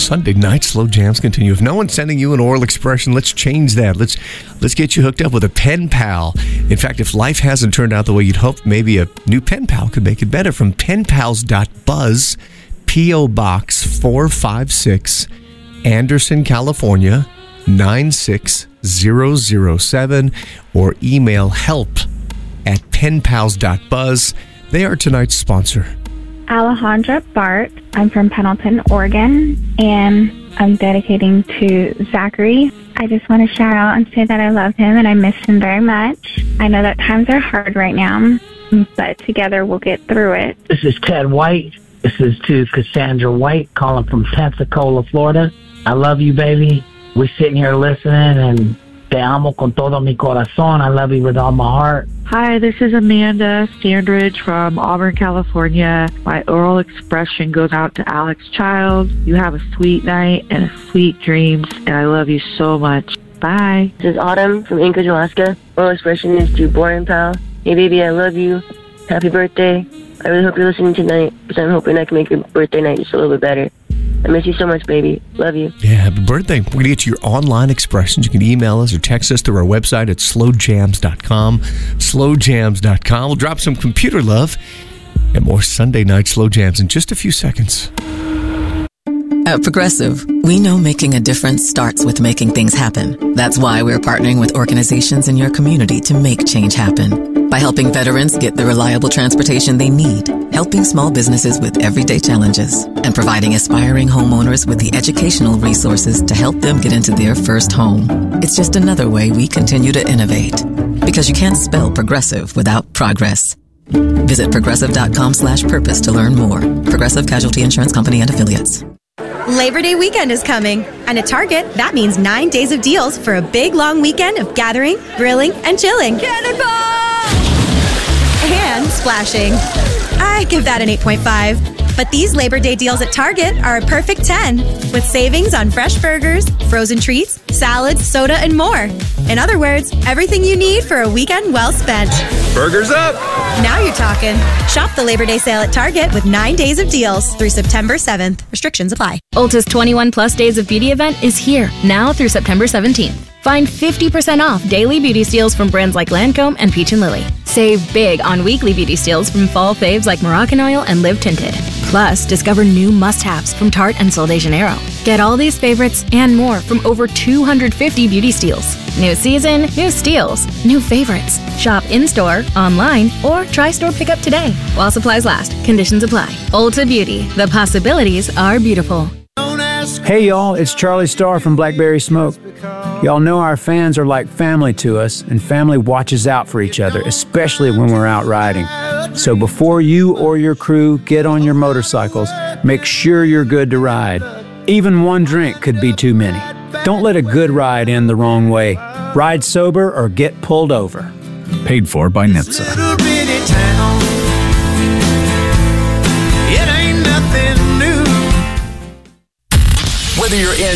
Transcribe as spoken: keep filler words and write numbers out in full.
Sunday night slow jams continue. If no one's sending you an oral expression, let's change that. Let's let's get you hooked up with a pen pal. In fact, if life hasn't turned out the way you'd hoped, maybe a new pen pal could make it better. From pen pals dot buzz, P O Box four five six, Anderson, California nine six zero zero seven, or email help at pen pals dot buzz. They are tonight's sponsor. Alejandra Bart. I'm from Pendleton, Oregon, and I'm dedicating to Zachary. I just want to shout out and say that I love him and I miss him very much. I know that times are hard right now, but together we'll get through it. This is Ted White. This is to Cassandra White, calling from Pensacola, Florida. I love you, baby. We're sitting here listening, and te amo con todo mi corazón. I love you with all my heart. Hi, this is Amanda Standridge from Auburn, California. My oral expression goes out to Alex Child. You have a sweet night and a sweet dreams, and I love you so much. Bye. This is Autumn from Anchorage, Alaska. Oral expression is to Boring Pal. Hey, baby, I love you. Happy birthday. I really hope you're listening tonight, because I'm hoping I can make your birthday night just a little bit better. I miss you so much, baby. Love you. Yeah, happy birthday. We're going to get to your online expressions. You can email us or text us through our website at slow jams dot com. slow jams dot com. We'll drop some computer love and more Sunday night slow jams in just a few seconds. At Progressive, we know making a difference starts with making things happen. That's why we're partnering with organizations in your community to make change happen. By helping veterans get the reliable transportation they need, helping small businesses with everyday challenges, and providing aspiring homeowners with the educational resources to help them get into their first home. It's just another way we continue to innovate. Because you can't spell progressive without progress. Visit progressive dot com slash purpose to learn more. Progressive Casualty Insurance Company and Affiliates. Labor Day weekend is coming, and at Target, that means nine days of deals for a big, long weekend of gathering, grilling, and chilling. Cannonball! And splashing. I give that an eight point five. But these Labor Day deals at Target are a perfect ten, with savings on fresh burgers, frozen treats, salads, soda, and more. In other words, everything you need for a weekend well spent. Burgers up! Now you're talking. Shop the Labor Day sale at Target with nine days of deals through September seventh. Restrictions apply. Ulta's twenty-one plus Days of Beauty event is here, now through September seventeenth. Find fifty percent off daily beauty steals from brands like Lancome and Peach and Lily. Save big on weekly beauty steals from fall faves like Moroccan Oil and Live Tinted. Plus, discover new must-haves from Tarte and Sol de Janeiro. Get all these favorites and more from over two hundred fifty beauty steals. New season, new steals, new favorites. Shop in-store, online, or try store pickup today. While supplies last, conditions apply. Ulta Beauty. The possibilities are beautiful. Hey y'all, it's Charlie Starr from Blackberry Smoke. Y'all know our fans are like family to us, and family watches out for each other, especially when we're out riding. So before you or your crew get on your motorcycles, make sure you're good to ride. Even one drink could be too many. Don't let a good ride end the wrong way. Ride sober or get pulled over. Paid for by N H T S A. Whether you're in